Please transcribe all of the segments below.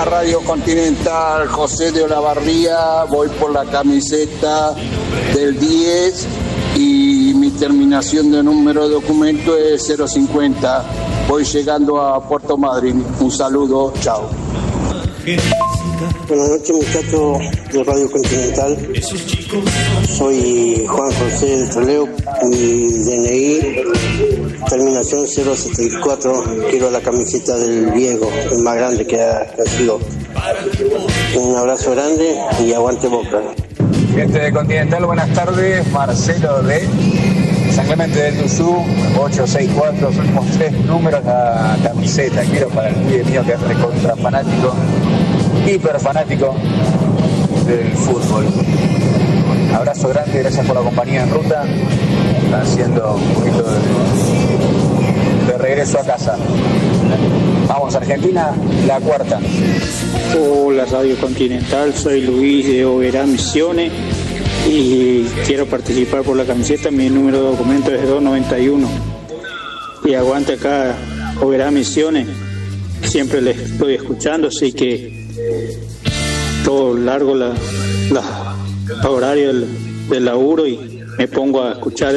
Buena Radio Continental, José de Olavarría, voy por la camiseta del 10 y mi terminación de número de documento es 050. Voy llegando a Puerto Madryn. Un saludo, chao. Buenas noches, muchachos de Radio Continental. Soy Juan José de Troleo, mi DNI, terminación 074. Quiero la camiseta del Diego, el más grande que ha sido. Un abrazo grande y aguante Boca. Gente de Continental, buenas tardes. Marcelo de San Clemente del Tuzú, 864, los últimos 3 números la camiseta. Quiero para el pibe mío que es recontra fanático, hiper fanático del fútbol. Abrazo grande, gracias por la compañía en ruta. Haciendo un poquito de regreso a casa. Vamos, Argentina, la cuarta. Hola Radio Continental, soy Luis de Oberá Misiones y quiero participar por la camiseta. Mi número de documento es 291 y aguante acá Oberá Misiones. Siempre les estoy escuchando, así que todo largo la horario del laburo y me pongo a escuchar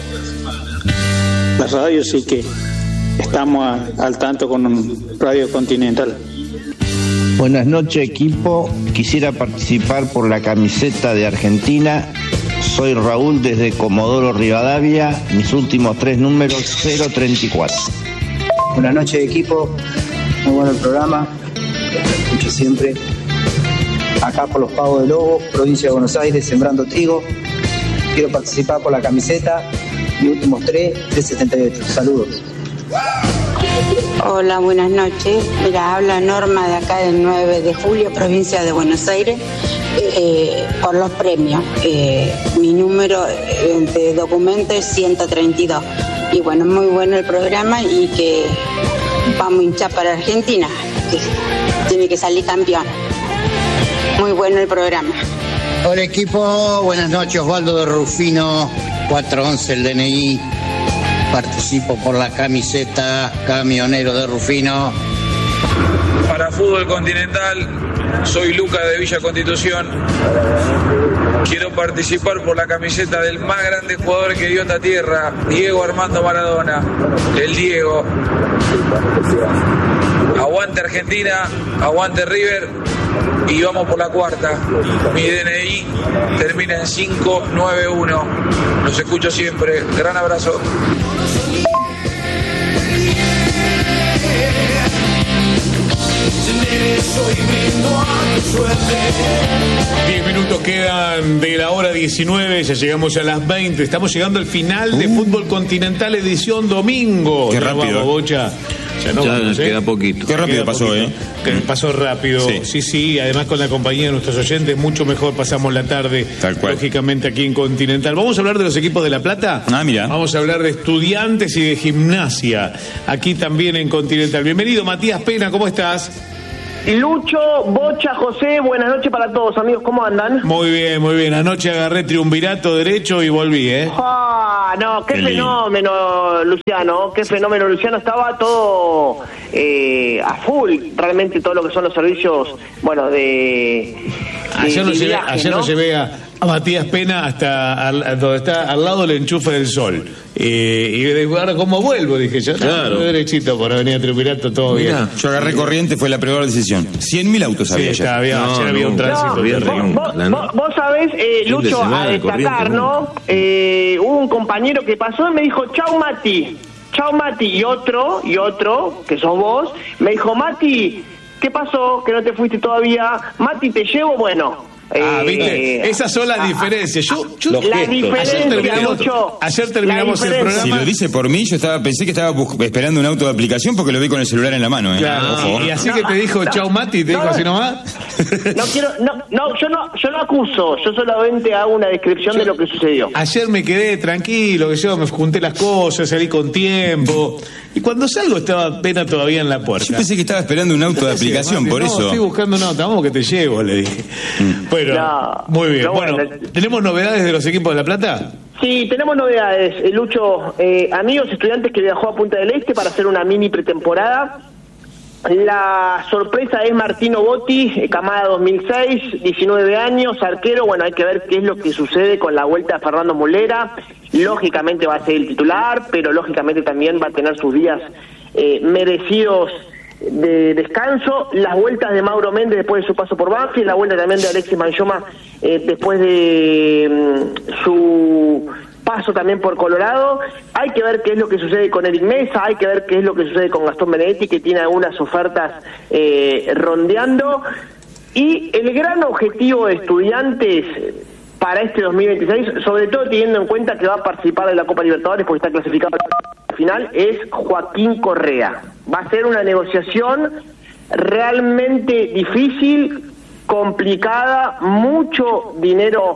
la radio, así que estamos al tanto con Radio Continental. Buenas noches, equipo. Quisiera participar por la camiseta de Argentina. Soy Raúl desde Comodoro Rivadavia. Mis últimos 3 números 034. Buenas noches, equipo. Muy bueno el programa. Lo escucho siempre. Acá por los Pagos de Lobo, provincia de Buenos Aires, sembrando trigo. Quiero participar por la camiseta. Mis últimos 378. Saludos. Hola, buenas noches. Mira, habla Norma de acá del 9 de julio, provincia de Buenos Aires, por los premios. Mi número de documento es 132. Y bueno, muy bueno el programa y que vamos a hinchar para Argentina, que tiene que salir campeón. Muy bueno el programa. Hola equipo, buenas noches, Osvaldo de Rufino, 411 el DNI. Participo por la camiseta, camionero de Rufino. Para Fútbol Continental, soy Lucas de Villa Constitución. Quiero participar por la camiseta del más grande jugador que dio esta tierra, Diego Armando Maradona, el Diego. Aguante Argentina, aguante River y vamos por la cuarta. Mi DNI termina en 591. Los escucho siempre. Gran abrazo. 10 minutos quedan de la hora 19, ya llegamos a las 20. Estamos llegando al final de Fútbol Continental edición domingo. Qué rápido. Vamos, Bocha. Ya nos queda poquito. Qué rápido pasó, Pasó rápido. Sí. Además con la compañía de nuestros oyentes, mucho mejor pasamos la tarde. Tal cual. Lógicamente aquí en Continental. Vamos a hablar de los equipos de La Plata. Mira. Vamos a hablar de Estudiantes y de Gimnasia. Aquí también en Continental. Bienvenido, Matías Pena, ¿cómo estás? Lucho, Bocha, José, buenas noches para todos, amigos, ¿cómo andan? Muy bien. Anoche agarré triunvirato derecho y volví, No, qué fenómeno, Luciano, estaba todo a full, realmente todo lo que son los servicios, bueno, Ayer lo llevé a Matías Pena hasta donde está al lado del enchufe del sol. Y ahora cómo vuelvo, dije yo, claro. Derechito por Avenida Triunvirato, todo bien. Yo agarré corriente, fue la peor decisión. 100.000 autos había ya. Ayer había un tránsito. Vos sabés, Lucho, a destacar, ¿no? Hubo un compañero que pasó y me dijo, chau Mati, y otro, que sos vos, me dijo, Mati, ¿qué pasó? Que no te fuiste todavía. Mati, ¿te llevo? Bueno. ¿Viste? Esas son las diferencias. Ayer terminamos el programa. Si lo dice por mí, pensé que estaba esperando un auto de aplicación porque lo vi con el celular en la mano. Claro. Y así que te dijo chau Mati, te dijo así nomás. Yo no acuso, yo solamente hago una descripción de lo que sucedió. Ayer me quedé tranquilo, me junté las cosas, salí con tiempo. Y cuando salgo estaba Pena todavía en la puerta. Yo pensé que estaba esperando un auto de aplicación, por eso. No, estoy buscando un auto, vamos que te llevo, le dije. Muy bien. Bueno, ¿tenemos novedades de los equipos de La Plata? Sí, tenemos novedades, Lucho. Amigos estudiantes que viajó a Punta del Este para hacer una mini pretemporada. La sorpresa es Martino Botti, camada 2006, 19 años, arquero. Bueno, hay que ver qué es lo que sucede con la vuelta de Fernando Mulera. Lógicamente va a ser el titular, pero lógicamente también va a tener sus días merecidos de descanso. Las vueltas de Mauro Méndez después de su paso por Banfield, la vuelta también de Alexis Manchoma después de su paso también por Colorado. Hay que ver qué es lo que sucede con Eric Mesa, hay que ver qué es lo que sucede con Gastón Benedetti, que tiene algunas ofertas rondeando. Y el gran objetivo de Estudiantes para este 2026, sobre todo teniendo en cuenta que va a participar de la Copa Libertadores porque está clasificado a la final, es Joaquín Correa. Va a ser una negociación realmente difícil, complicada, mucho dinero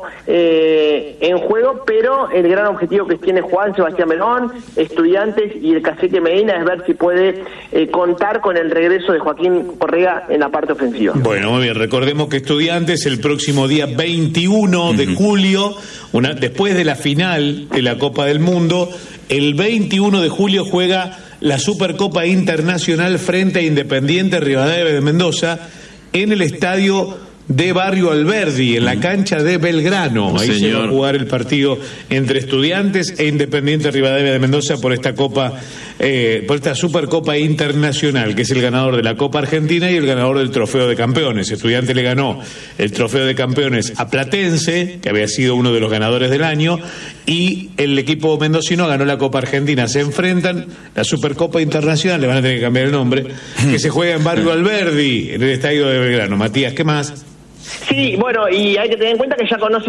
en juego, pero el gran objetivo que tiene Juan Sebastián Melón, Estudiantes y el Cacique Medina es ver si puede contar con el regreso de Joaquín Correa en la parte ofensiva. Bueno, muy bien, recordemos que Estudiantes el próximo día 21 de julio, después de la final de la Copa del Mundo, el 21 de julio juega la Supercopa Internacional frente a Independiente Rivadavia de Mendoza en el estadio de Barrio Alberdi, en la cancha de Belgrano. Ahí se va a jugar el partido entre Estudiantes e Independiente Rivadavia de Mendoza por esta Copa, por esta Supercopa Internacional, que es el ganador de la Copa Argentina y el ganador del Trofeo de Campeones. Estudiantes le ganó el Trofeo de Campeones a Platense, que había sido uno de los ganadores del año, y el equipo mendocino ganó la Copa Argentina. Se enfrentan, la Supercopa Internacional, le van a tener que cambiar el nombre, que se juega en Barrio Alberdi, en el estadio de Belgrano. Matías, ¿qué más? Sí, bueno, y hay que tener en cuenta que ya conoce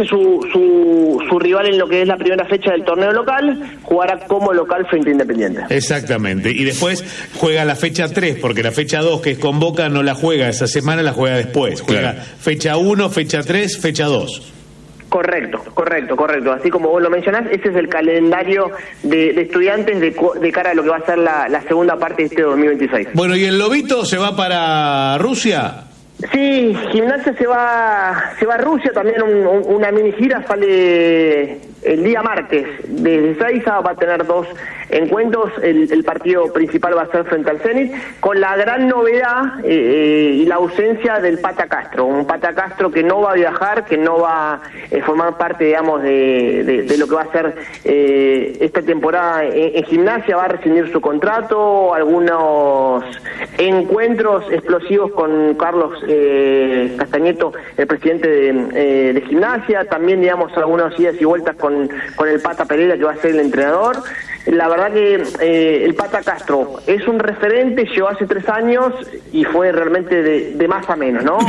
su rival en lo que es la primera fecha del torneo local, jugará como local frente a Independiente. Exactamente, y después juega la fecha 3, porque la fecha 2, que es con Boca, no la juega esa semana, la juega después. Juega fecha 1, fecha 3, fecha 2. Correcto. Así como vos lo mencionás, ese es el calendario de Estudiantes de cara a lo que va a ser la segunda parte de este 2026. Bueno, ¿y el Lobito se va para Rusia? Sí, Gimnasia se va a Rusia, también una mini gira, sale el día martes desde Ezeiza, va a tener 2 encuentros. El partido principal va a ser frente al Zenit, con la gran novedad y la ausencia del Pata Castro, un Pata Castro que no va a viajar, que no va a formar parte, digamos, de lo que va a ser esta temporada en Gimnasia. Va a rescindir su contrato, algunos encuentros explosivos con Carlos Castañeto, el presidente de Gimnasia, también, digamos, algunas idas y vueltas con el Pata Pereira, que va a ser el entrenador. La verdad que el Pata Castro es un referente, llegó hace 3 años y fue realmente de más a menos, ¿no?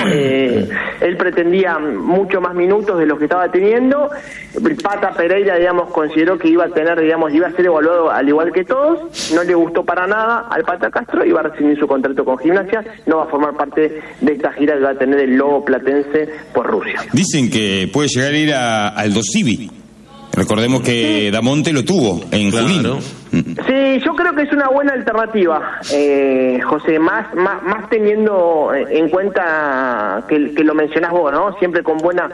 Él pretendía mucho más minutos de los que estaba teniendo. El Pata Pereira, digamos, consideró que iba a tener, digamos, iba a ser evaluado al igual que todos. No le gustó para nada al Pata Castro y va a rescindir su contrato con Gimnasia. No va a formar parte de esta gira que va a tener el Lobo Platense por Rusia. Dicen que puede llegar a ir a Aldo Civi. Recordemos que Damonte lo tuvo en Junín. Sí, yo creo que es una buena alternativa, José, más teniendo en cuenta que lo mencionás vos, ¿no? Siempre con buena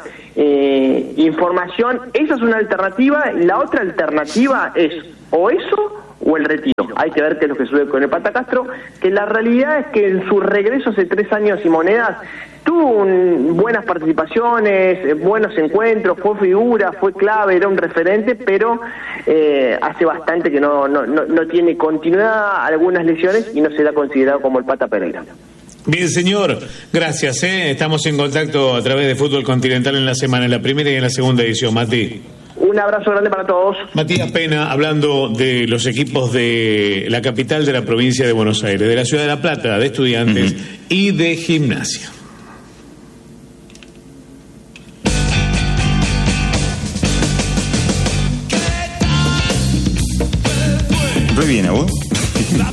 información. Esa es una alternativa. La otra alternativa es o eso o el retiro. Hay que ver qué es lo que sucede con el Pata Castro, que la realidad es que en su regreso hace 3 años y monedas tuvo buenas participaciones, buenos encuentros, fue figura, fue clave, era un referente, pero hace bastante que no tiene continuidad, algunas lesiones, y no será considerado como el Pata Pereira. Bien, señor, gracias. Estamos en contacto a través de Fútbol Continental en la semana, en la primera y en la segunda edición. Mati. Un abrazo grande para todos. Matías Pena, hablando de los equipos de la capital de la provincia de Buenos Aires, de la ciudad de La Plata, de Estudiantes y de Gimnasia. Re bien, ¿a vos?